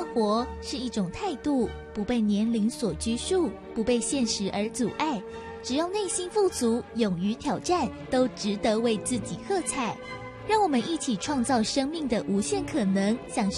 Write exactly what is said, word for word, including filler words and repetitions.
活是一种态度，不被年龄所拘束，不被现实而阻碍。只要内心富足，勇于挑战，都值得为自己喝彩。让我们一起创造生命的无限可能，享受